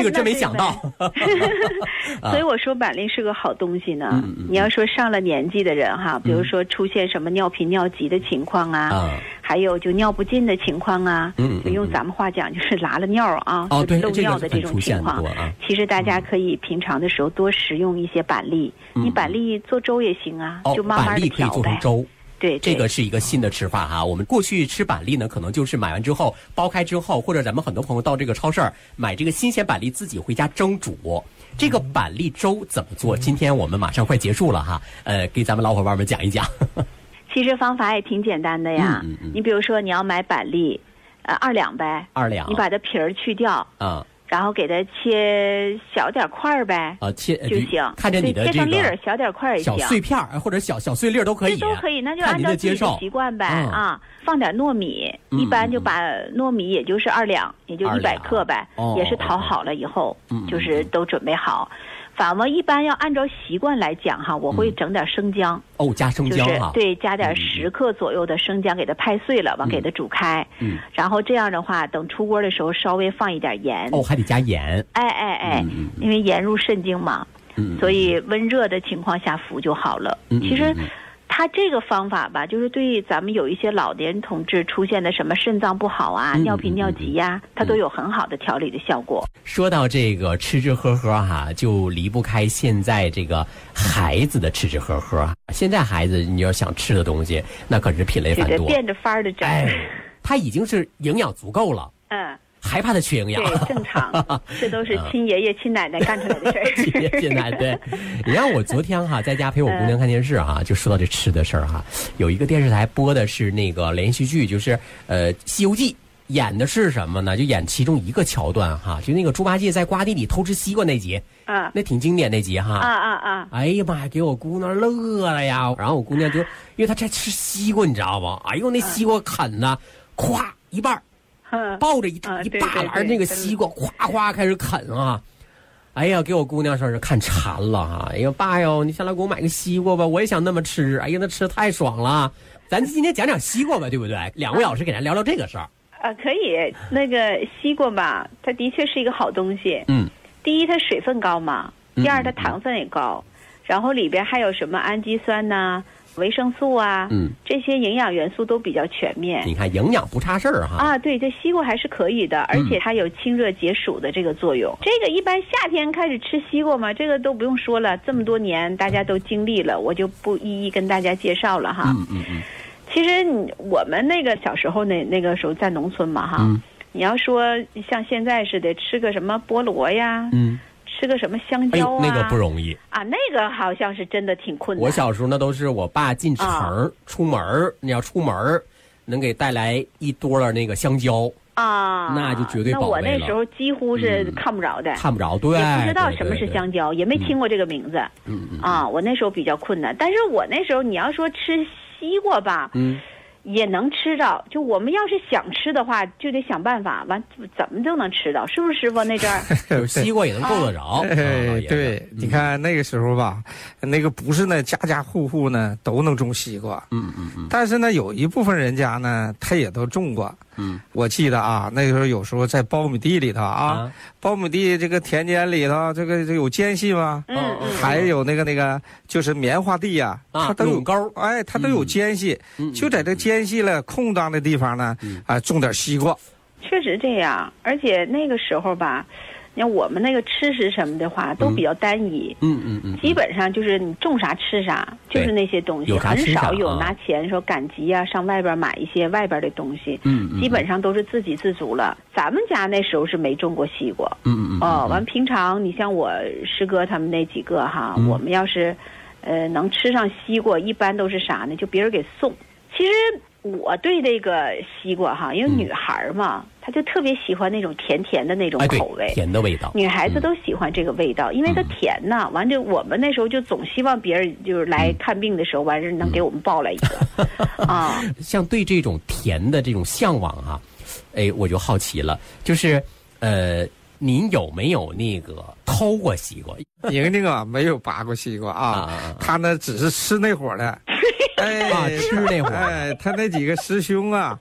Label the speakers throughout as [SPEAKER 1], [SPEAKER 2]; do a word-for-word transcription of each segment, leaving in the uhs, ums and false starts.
[SPEAKER 1] 这个真没想到。
[SPEAKER 2] 所以我说板栗是个好东西呢。嗯嗯、你要说上了年纪的人哈，比如说出现什么尿频尿急的情况啊，嗯、还有就尿不尽的情况啊，嗯嗯、就用咱们话讲就是拉了尿啊，
[SPEAKER 1] 哦、
[SPEAKER 2] 就漏尿的这种情况。
[SPEAKER 1] 啊、
[SPEAKER 2] 其实大家可以平常的时候多食用一些板栗，嗯、你板栗做粥也行啊，
[SPEAKER 1] 哦、
[SPEAKER 2] 就慢慢的调呗。
[SPEAKER 1] 板栗可以做成粥。
[SPEAKER 2] 对，
[SPEAKER 1] 这个是一个新的吃法哈。我们过去吃板栗呢，可能就是买完之后剥开之后，或者咱们很多朋友到这个超市买这个新鲜板栗自己回家蒸煮。这个板栗粥怎么做？今天我们马上快结束了哈，呃，给咱们老伙伴们讲一讲。
[SPEAKER 2] 其实方法也挺简单的呀。嗯嗯嗯、你比如说你要买板栗，呃，二两呗。
[SPEAKER 1] 二两。
[SPEAKER 2] 你把它皮儿去掉。
[SPEAKER 1] 啊。
[SPEAKER 2] 然后给它切小点块儿呗，
[SPEAKER 1] 啊，切
[SPEAKER 2] 就行。
[SPEAKER 1] 看着你的
[SPEAKER 2] 切成粒儿，小点块儿也行。
[SPEAKER 1] 小碎片或者小小碎粒都可以，
[SPEAKER 2] 这都可以，那就按照自己的习惯呗、嗯、啊。放点糯米，嗯、一般就把糯米也就是二两，也就一百克呗，
[SPEAKER 1] 哦、
[SPEAKER 2] 也是淘好了以后，
[SPEAKER 1] 嗯、
[SPEAKER 2] 就是都准备好。反正一般要按照习惯来讲哈，我会整点生姜。
[SPEAKER 1] 哦，加生姜哈。
[SPEAKER 2] 就是对，加点十克左右的生姜，给它拍碎了，完给它煮开。
[SPEAKER 1] 嗯。
[SPEAKER 2] 然后这样的话，等出锅的时候稍微放一点盐。
[SPEAKER 1] 哦，还得加盐。
[SPEAKER 2] 哎哎哎，
[SPEAKER 1] 嗯、
[SPEAKER 2] 因为盐入肾经嘛。
[SPEAKER 1] 嗯。
[SPEAKER 2] 所以温热的情况下服就好了。
[SPEAKER 1] 嗯。
[SPEAKER 2] 其实。他这个方法吧，就是对咱们有一些老年同志出现的什么肾脏不好啊、
[SPEAKER 1] 嗯、
[SPEAKER 2] 尿频尿急呀、啊，它都有很好的调理的效果。
[SPEAKER 1] 说到这个吃吃喝喝哈，就离不开现在这个孩子的吃吃喝喝。现在孩子你要想吃的东西，那可是品类繁多，
[SPEAKER 2] 变着法儿的整。
[SPEAKER 1] 哎，他已经是营养足够了。
[SPEAKER 2] 嗯。
[SPEAKER 1] 还怕他缺营养？
[SPEAKER 2] 对，正常，这都是亲爷爷、亲奶奶干出来的事儿。
[SPEAKER 1] 亲爷爷、亲奶奶，对。你看我昨天哈在家陪我姑娘看电视哈，就说到这吃的事儿哈。有一个电视台播的是那个连续剧，就是呃《西游记》，演的是什么呢？就演其中一个桥段哈，就那个猪八戒在瓜地里偷吃西瓜那集。
[SPEAKER 2] 啊，
[SPEAKER 1] 那挺经典那集哈。
[SPEAKER 2] 啊啊啊！
[SPEAKER 1] 哎呀妈呀，给我姑娘乐了呀！然后我姑娘就因为她在吃西瓜，你知道吧？哎呦，那西瓜啃的，咵一半。抱着一、
[SPEAKER 2] 啊、
[SPEAKER 1] 一大篮那个西瓜，哗哗开始啃啊！哎呀，给我姑娘说是看馋了哈！哎呀，爸哟，你下来给我买个西瓜吧，我也想那么吃。哎呀，那吃的太爽了！咱今天讲讲西瓜吧，对不对？两位老师给咱聊聊这个事儿。
[SPEAKER 2] 啊，可以。那个西瓜吧，它的确是一个好东西。
[SPEAKER 1] 嗯。
[SPEAKER 2] 第一，它水分高嘛；第二，它糖分也高。嗯、然后里边还有什么氨基酸呐、维生素啊，
[SPEAKER 1] 嗯，
[SPEAKER 2] 这些营养元素都比较全面。
[SPEAKER 1] 你看营养不差事儿哈。
[SPEAKER 2] 啊，对，这西瓜还是可以的，而且它有清热解暑的这个作用。嗯、这个一般夏天开始吃西瓜嘛，这个都不用说了，这么多年大家都经历了，我就不一一跟大家介绍了哈。
[SPEAKER 1] 嗯嗯嗯。
[SPEAKER 2] 其实我们那个小时候那那个时候在农村嘛哈，
[SPEAKER 1] 嗯、
[SPEAKER 2] 你要说像现在似的吃个什么菠萝呀，
[SPEAKER 1] 嗯。
[SPEAKER 2] 吃个什么香蕉啊、
[SPEAKER 1] 哎，那个不容易
[SPEAKER 2] 啊，那个好像是真的挺困难。
[SPEAKER 1] 我小时候那都是我爸进城、啊、出门，你要出门能给带来一多的那个香蕉
[SPEAKER 2] 啊，
[SPEAKER 1] 那就绝对宝贝了。
[SPEAKER 2] 那我那时候几乎是看不着的，
[SPEAKER 1] 嗯、看不着，对，
[SPEAKER 2] 也不知道什么是香蕉，也没听过这个名字。
[SPEAKER 1] 嗯嗯
[SPEAKER 2] 啊，我那时候比较困难，但是我那时候你要说吃西瓜吧，
[SPEAKER 1] 嗯。
[SPEAKER 2] 也能吃着，就我们要是想吃的话，就得想办法，完怎么都能吃到，是不是师傅？那阵儿
[SPEAKER 1] 西瓜也能够得着。
[SPEAKER 3] 哎，对，嗯、你看那个时候吧，那个不是呢，家家户户呢都能种西瓜。
[SPEAKER 1] 嗯嗯嗯。
[SPEAKER 3] 但是呢，有一部分人家呢，他也都种过。
[SPEAKER 1] 嗯，
[SPEAKER 3] 我记得啊，那个时候有时候在苞米地里头啊，
[SPEAKER 1] 啊
[SPEAKER 3] 苞米地这个田间里头，这个这有间隙吗？
[SPEAKER 2] 嗯嗯。
[SPEAKER 3] 还有那个那个就是棉花地呀、
[SPEAKER 1] 啊，
[SPEAKER 3] 它都有
[SPEAKER 1] 沟，
[SPEAKER 3] 哎，它都有间隙，
[SPEAKER 1] 嗯、
[SPEAKER 3] 就在这间隙了空档的地方呢，
[SPEAKER 1] 嗯、
[SPEAKER 3] 啊，种点西瓜。
[SPEAKER 2] 确实这样，而且那个时候吧。你看我们那个吃食什么的话都比较单一，
[SPEAKER 1] 嗯嗯嗯，
[SPEAKER 2] 基本上就是你种啥吃啥，就是那些东西，很少有拿钱说赶集啊上外边买一些外边的东西，
[SPEAKER 1] 嗯嗯，
[SPEAKER 2] 基本上都是自给自足了。咱们家那时候是没种过西瓜，
[SPEAKER 1] 嗯嗯
[SPEAKER 2] 哦，完平常你像我师哥他们那几个哈，
[SPEAKER 1] 嗯、
[SPEAKER 2] 我们要是呃能吃上西瓜，一般都是啥呢？就别人给送。其实我对这个西瓜哈，因为女孩嘛。嗯他就特别喜欢那种甜甜的那种口味，
[SPEAKER 1] 哎、甜的味道。
[SPEAKER 2] 女孩子都喜欢这个味道，嗯、因为它甜呐。完这我们那时候就总希望别人就是来看病的时候，完事能给我们抱来一个、嗯、啊。
[SPEAKER 1] 像对这种甜的这种向往啊，哎，我就好奇了，就是呃，您有没有那个偷过西瓜？
[SPEAKER 3] 莹莹啊，没有拔过西瓜啊，
[SPEAKER 1] 啊
[SPEAKER 3] 他呢只是吃那会儿的。哎，
[SPEAKER 1] 啊，吃那会儿，
[SPEAKER 3] 哎，他那几个师兄啊。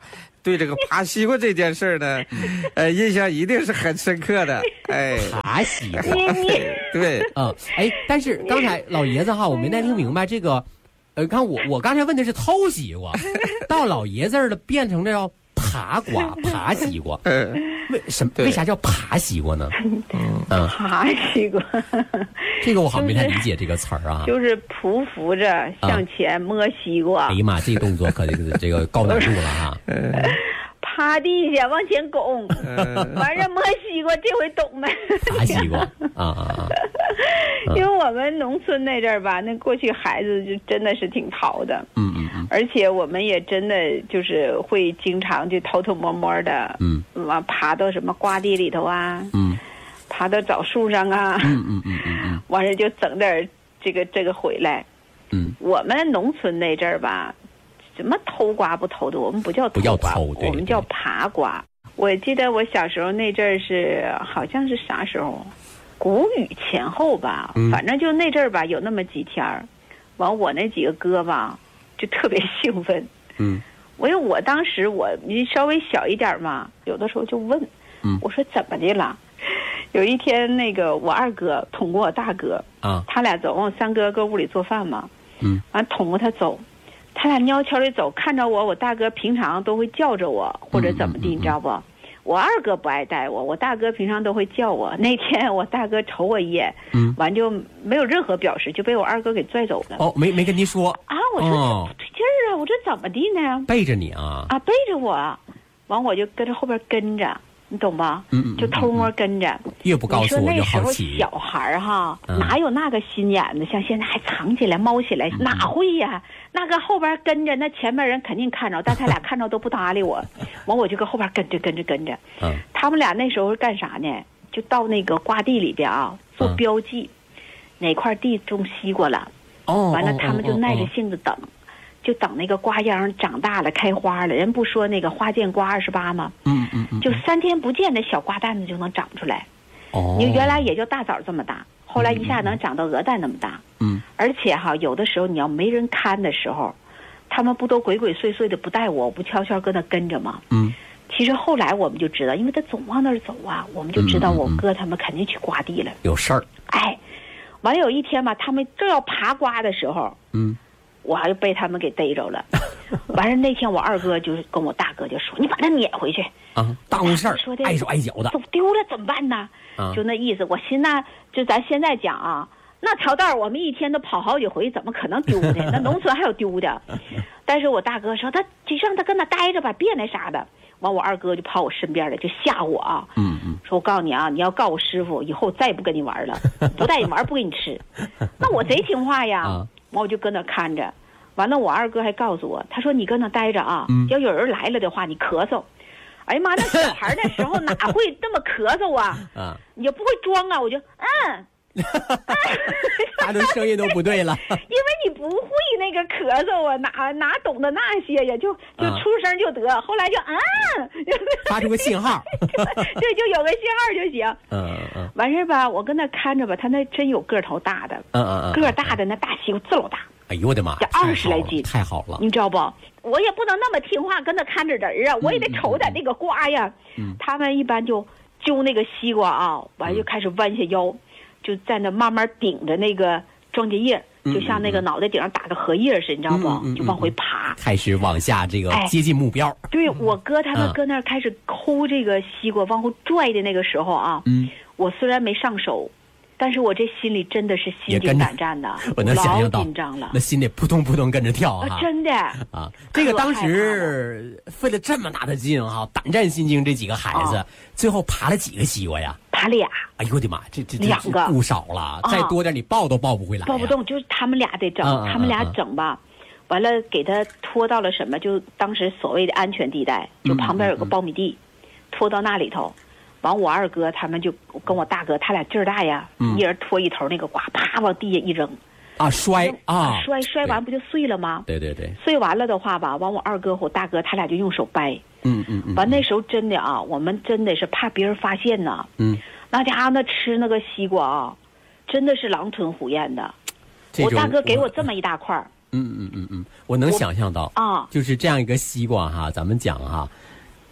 [SPEAKER 3] 对这个扒西瓜这件事呢，呃，印象一定是很深刻的。哎，
[SPEAKER 1] 扒西瓜，
[SPEAKER 3] 对，
[SPEAKER 1] 嗯，哎，但是刚才老爷子哈，我没太听明白这个，呃，看我我刚才问的是偷西瓜，到老爷子了变成了要扒瓜扒西瓜，为什么为啥叫扒西瓜呢？
[SPEAKER 2] 嗯，扒西瓜，
[SPEAKER 1] 这个我好像没太理解这个词儿啊。
[SPEAKER 2] 就是匍匐着向前摸西瓜。
[SPEAKER 1] 哎呀妈，这动作可这个这个高难度了哈。
[SPEAKER 2] 趴地下往前拱，完事摸西瓜，这回懂没？
[SPEAKER 1] 扒西瓜啊啊啊！
[SPEAKER 2] 因为我们农村那阵儿吧，那过去孩子就真的是挺淘的，
[SPEAKER 1] 嗯嗯嗯，
[SPEAKER 2] 而且我们也真的就是会经常就偷偷摸摸的，嗯，完爬到什么瓜地里头啊，嗯，爬到枣树上啊，
[SPEAKER 1] 嗯嗯嗯嗯嗯，
[SPEAKER 2] 完事就整点这个这个回来，嗯，我们农村那阵儿吧。什么偷瓜不偷的？我们不叫偷瓜，
[SPEAKER 1] 不叫偷，
[SPEAKER 2] 我们叫爬瓜。我记得我小时候那阵儿是好像是啥时候，谷雨前后吧，嗯、反正就那阵儿吧，有那么几天儿，完我那几个哥吧就特别兴奋。嗯，我因为我当时我你稍微小一点嘛，有的时候就问，嗯，我说怎么的了？有一天那个我二哥捅过我大哥啊，他俩走，我三哥搁屋里做饭嘛，嗯，完捅过他走。他俩蔫悄的走，看着我，我大哥平常都会叫着我，或者怎么地，你知道不？我二哥不爱带我，我大哥平常都会叫我。那天我大哥瞅我一眼，嗯，完就没有任何表示，就被我二哥给拽走了。
[SPEAKER 1] 哦，没没跟您说
[SPEAKER 2] 啊？我说、哦、不对劲儿啊！我这怎么地呢？
[SPEAKER 1] 背着你啊？
[SPEAKER 2] 啊，背着我，完我就跟着后边跟着。你懂吧？嗯嗯，就偷摸跟着。
[SPEAKER 1] 越不告诉我就好奇。
[SPEAKER 2] 你说那时候小孩哈，嗯、哪有那个心眼子？像现在还藏起来、猫起来，嗯、哪会呀？那个后边跟着，那前面人肯定看着，但他俩看着都不搭理我。完我就搁后边跟着跟着跟着。嗯。他们俩那时候干啥呢？就到那个瓜地里边啊，做标记，嗯、哪块地种西瓜了。哦。完了，他们就耐着性子等。哦哦哦就等那个瓜秧长大了开花了，人不说那个花见瓜二十八吗？嗯嗯嗯，就三天不见，那小瓜蛋子就能长出来。哦，你原来也就大枣这么大，后来一下能长到鹅蛋那么大。嗯，而且哈，有的时候你要没人看的时候，他们不都鬼鬼祟祟的不带我，我不悄悄跟他跟着吗？嗯，其实后来我们就知道，因为他总往那儿走啊，我们就知道我哥他们肯定去瓜地了，
[SPEAKER 1] 有事儿。
[SPEAKER 2] 哎，完了有一天吧，他们正要爬瓜的时候，嗯。我还被他们给逮着了，完事那天我二哥就跟我大哥就说：“你把他撵回去
[SPEAKER 1] 啊，耽误事儿，碍手碍脚的，
[SPEAKER 2] 走丢了怎么办呢？”啊、就那意思。我寻思，就咱现在讲啊，那条道我们一天都跑好几回，怎么可能丢的？那农村还有丢的。但是我大哥说他就让他跟那待着吧，别那啥的。完我二哥就跑我身边了，就吓我啊，嗯嗯，说我告诉你啊，你要告我师傅，以后再也不跟你玩了，不带你玩不给你吃。那我贼听话呀。啊完我就搁那看着，完了我二哥还告诉我，他说你搁那待着啊，嗯、要有人来了的话你咳嗽。哎呀妈，那小孩那时候哪会这么咳嗽啊？啊，你就不会装啊？我就嗯，
[SPEAKER 1] 他的声音都不对了，
[SPEAKER 2] 因为你不会那个咳嗽啊，哪哪懂得那些呀？就就出声就得，啊、后来就嗯，
[SPEAKER 1] 发出个信号，
[SPEAKER 2] 对，就有个信号就行。嗯嗯，完事吧，我跟那看着吧，他那真有个头大的，嗯嗯嗯，个大的那大西瓜这老大。
[SPEAKER 1] 哎呦我的妈！
[SPEAKER 2] 这二十来斤，
[SPEAKER 1] 太好了，
[SPEAKER 2] 你知道不？我也不能那么听话，跟他看着人啊，我也得瞅点那个瓜呀。嗯，他们一般就揪那个西瓜啊，完就开始弯下腰，就在那慢慢顶着那个庄稼叶，就像那个脑袋顶上打个荷叶似的，你知道不？嗯嗯、就往回爬，
[SPEAKER 1] 开始往下这个接近目标。哎、
[SPEAKER 2] 对我哥他们搁那儿开始抠这个西瓜，往后拽的那个时候啊，嗯，我虽然没上手。但是我这心里真的是心惊胆战的，
[SPEAKER 1] 我能想象到，
[SPEAKER 2] 老紧张了，
[SPEAKER 1] 那心得扑通扑通跟着跳啊！
[SPEAKER 2] 真的
[SPEAKER 1] 啊，这个当时费了这么大的劲哈，胆战心惊，这几个孩子、啊、最后爬了几个西瓜呀？
[SPEAKER 2] 爬俩！
[SPEAKER 1] 哎呦我的妈，这这
[SPEAKER 2] 两个
[SPEAKER 1] 不少了，再多点你抱都抱不回来、啊，
[SPEAKER 2] 抱不动，就是他们俩得整，嗯、他们俩整吧，嗯、完了给他拖到了什么？就当时所谓的安全地带，就旁边有个苞米地，嗯嗯嗯拖到那里头。完，我二哥他们就跟我大哥，他俩劲儿大呀，嗯、一人拖一头那个瓜，啪往地下一扔，
[SPEAKER 1] 啊摔啊
[SPEAKER 2] 摔摔完不就碎了吗？
[SPEAKER 1] 对对对，
[SPEAKER 2] 碎完了的话吧，完我二哥和我大哥他俩就用手掰，嗯嗯嗯，完那时候真的啊，我们真的是怕别人发现呢，嗯，那家伙那吃那个西瓜啊，真的是狼吞虎咽的。我大哥给我这么一大块儿，
[SPEAKER 1] 嗯嗯嗯嗯，我能想象到啊，就是这样一个西瓜哈，咱们讲哈。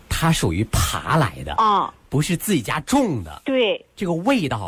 [SPEAKER 2] 啊，
[SPEAKER 1] 它属于爬来的
[SPEAKER 2] 啊，
[SPEAKER 1] 不是自己家种的。
[SPEAKER 2] 对，
[SPEAKER 1] 这个味道